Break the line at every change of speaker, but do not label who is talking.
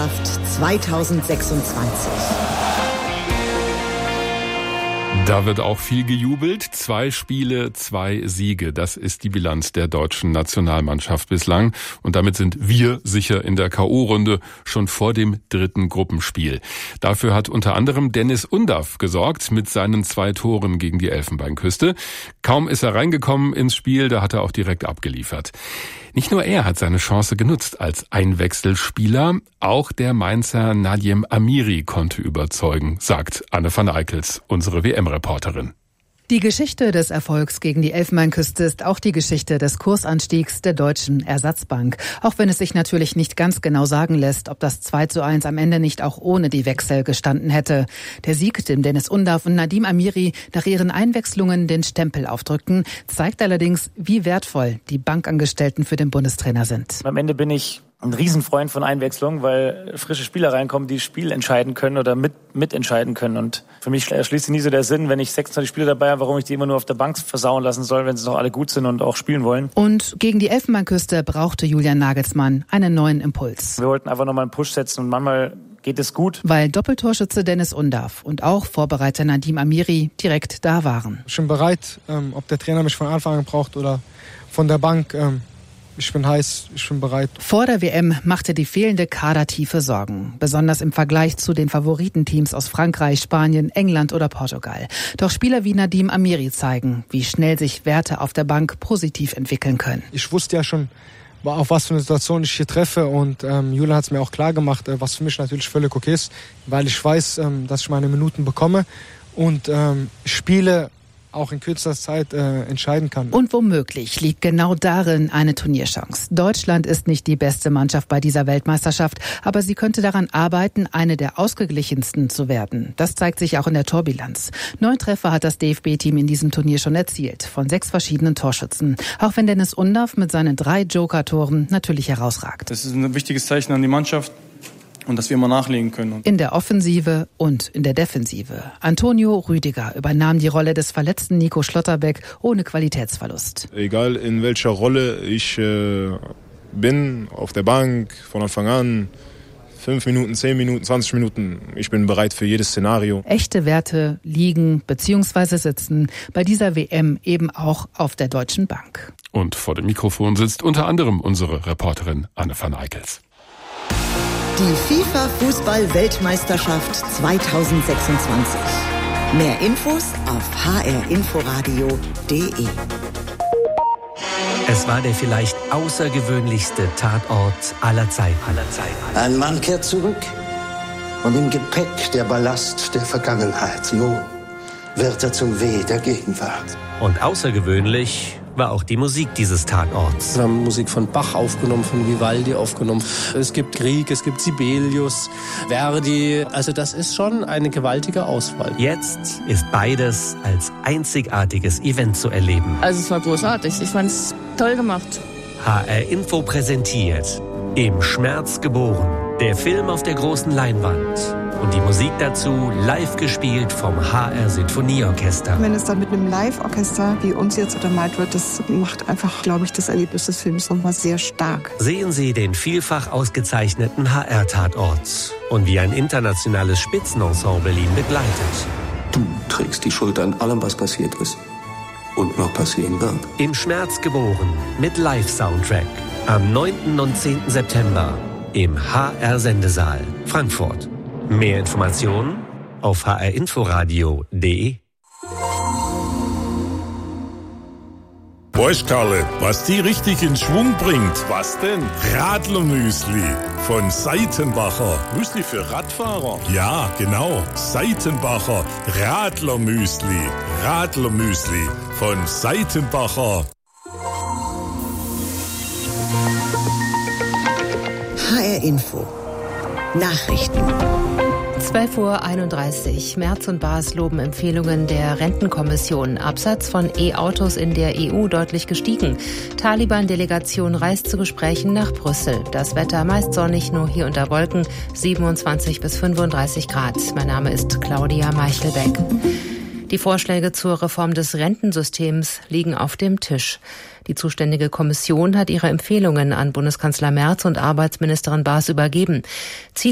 Weltmeisterschaft 2026.
Da wird auch viel gejubelt. 2 Spiele, 2 Siege. Das ist die Bilanz der deutschen Nationalmannschaft bislang. Und damit sind wir sicher in der K.O.-Runde schon vor dem 3. Gruppenspiel. Dafür hat unter anderem Deniz Undav gesorgt mit seinen 2 Toren gegen die Elfenbeinküste. Kaum ist er reingekommen ins Spiel, da hat er auch direkt abgeliefert. Nicht nur er hat seine Chance genutzt als Einwechselspieler, auch der Mainzer Nadiem Amiri konnte überzeugen, sagt Anne van Eickels, unsere WM-Reporterin.
Die Geschichte des Erfolgs gegen die Elfenbeinküste ist auch die Geschichte des Kursanstiegs der Deutschen Ersatzbank. Auch wenn es sich natürlich nicht ganz genau sagen lässt, ob das 2:1 am Ende nicht auch ohne die Wechsel gestanden hätte. Der Sieg, dem Deniz Undav und Nadiem Amiri nach ihren Einwechslungen den Stempel aufdrückten, zeigt allerdings, wie wertvoll die Bankangestellten für den Bundestrainer sind.
Am Ende bin ich ein Riesenfreund von Einwechslung, weil frische Spieler reinkommen, die das Spiel entscheiden können oder mitentscheiden können. Und für mich erschließt sich nie so der Sinn, wenn ich 26 Spieler dabei habe, warum ich die immer nur auf der Bank versauen lassen soll, wenn sie doch alle gut sind und auch spielen wollen.
Und gegen die Elfenbeinküste brauchte Julian Nagelsmann einen neuen Impuls.
Wir wollten einfach nochmal einen Push setzen und manchmal geht es gut.
Weil Doppeltorschütze Deniz Undav und auch Vorbereiter Nadiem Amiri direkt da waren.
Ich bin bereit, ob der Trainer mich von Anfang an braucht oder von der Bank. Ich bin heiß, ich bin bereit.
Vor der WM machte die fehlende Kadertiefe Sorgen. Besonders im Vergleich zu den Favoritenteams aus Frankreich, Spanien, England oder Portugal. Doch Spieler wie Nadiem Amiri zeigen, wie schnell sich Werte auf der Bank positiv entwickeln können.
Ich wusste ja schon, auf was für eine Situation ich hier treffe. Und Julian hat es mir auch klar gemacht, was für mich natürlich völlig okay ist. Weil ich weiß, dass ich meine Minuten bekomme und spiele auch in kürzester Zeit entscheiden kann.
Und womöglich liegt genau darin eine Turnierchance. Deutschland ist nicht die beste Mannschaft bei dieser Weltmeisterschaft, aber sie könnte daran arbeiten, eine der ausgeglichensten zu werden. Das zeigt sich auch in der Torbilanz. 9 Treffer hat das DFB-Team in diesem Turnier schon erzielt, von 6 verschiedenen Torschützen. Auch wenn Deniz Undav mit seinen 3 Joker-Toren natürlich herausragt.
Das ist ein wichtiges Zeichen an die Mannschaft. Und dass wir immer nachlegen können.
In der Offensive und in der Defensive. Antonio Rüdiger übernahm die Rolle des verletzten Nico Schlotterbeck ohne Qualitätsverlust.
Egal in welcher Rolle ich bin, auf der Bank, von Anfang an, 5 Minuten, 10 Minuten, 20 Minuten, ich bin bereit für jedes Szenario.
Echte Werte liegen bzw. sitzen bei dieser WM eben auch auf der Deutschen Bank.
Und vor dem Mikrofon sitzt unter anderem unsere Reporterin Anne van Eickels.
Die FIFA-Fußball-Weltmeisterschaft 2026. Mehr Infos auf hrinforadio.de.
Es war der vielleicht außergewöhnlichste Tatort aller Zeiten.
Ein Mann kehrt zurück und im Gepäck der Ballast der Vergangenheit. Nun wird er zum Weh der Gegenwart.
Und außergewöhnlich war auch die Musik dieses Tatorts.
Wir haben Musik von Bach aufgenommen, von Vivaldi aufgenommen. Es gibt Grieg, es gibt Sibelius, Verdi. Also das ist schon eine gewaltige Auswahl.
Jetzt ist beides als einzigartiges Event zu erleben.
Also es war großartig. Ich fand es toll gemacht.
HR Info präsentiert Im Schmerz geboren. Der Film auf der großen Leinwand. Und die Musik dazu live gespielt vom HR Sinfonieorchester.
Wenn es dann mit einem Live-Orchester wie uns jetzt untermalt wird, das macht einfach, glaube ich, das Erlebnis des Films nochmal sehr stark.
Sehen Sie den vielfach ausgezeichneten HR-Tatort und wie ein internationales Spitzenensemble ihn begleitet.
Du trägst die Schuld an allem, was passiert ist und noch passieren wird.
Im Schmerz geboren mit Live-Soundtrack. Am 9. und 10. September im HR-Sendesaal Frankfurt. Mehr Informationen auf hrinforadio.de.
Weißt Karle, was die richtig in Schwung bringt? Was denn? Radlermüsli von Seitenbacher. Müsli für Radfahrer? Ja, genau. Seitenbacher Radlermüsli. Radlermüsli von Seitenbacher.
HR Info. Nachrichten.
12:31 Uhr. Merz und Baas loben Empfehlungen der Rentenkommission. Absatz von E-Autos in der EU deutlich gestiegen. Taliban-Delegation reist zu Gesprächen nach Brüssel. Das Wetter meist sonnig, nur hier unter Wolken. 27 bis 35 Grad. Mein Name ist Claudia Meichelbeck. Die Vorschläge zur Reform des Rentensystems liegen auf dem Tisch. Die zuständige Kommission hat ihre Empfehlungen an Bundeskanzler Merz und Arbeitsministerin Baas übergeben. Ziel